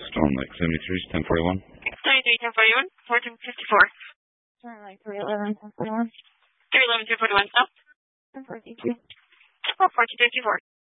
Storm Lake 73, 1041. 73, 1041, 1454. Storm Lake 311, 1041. 311, 241, south. 1423. Oh, 4254.